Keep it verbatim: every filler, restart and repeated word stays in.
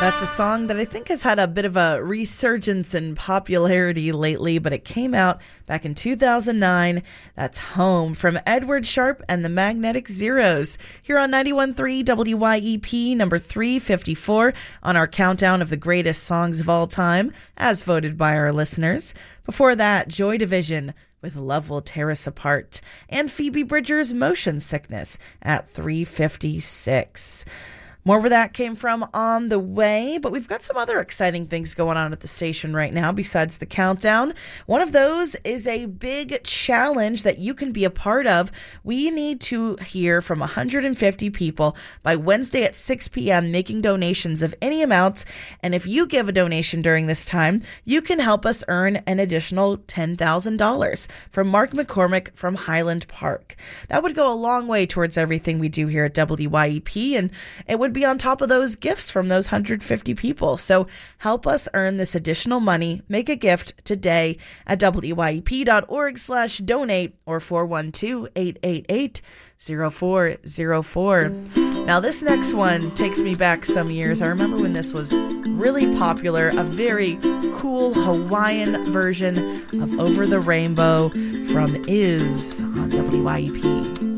That's a song that I think has had a bit of a resurgence in popularity lately, but it came out back in two thousand nine. That's Home from Edward Sharpe and the Magnetic Zeros here on ninety-one point three W Y E P, number three fifty-four on our countdown of the greatest songs of all time, as voted by our listeners. Before that, Joy Division with Love Will Tear Us Apart, and Phoebe Bridgers' Motion Sickness at three fifty-six. More where that came from on the way, but we've got some other exciting things going on at the station right now besides the countdown. One of those is a big challenge that you can be a part of. We need to hear from one hundred fifty people by Wednesday at six p.m. making donations of any amount, and if you give a donation during this time, you can help us earn an additional ten thousand dollars from Mark McCormick from Highland Park. That would go a long way towards everything we do here at W Y E P, and it would be on top of those gifts from those one hundred fifty people. So help us earn this additional money. Make a gift today at W Y E P dot org slash donate or four one two, eight eight eight, zero four zero four. Now this next one takes me back some years. I remember when this was really popular, a very cool Hawaiian version of Over the Rainbow from Is on W Y E P.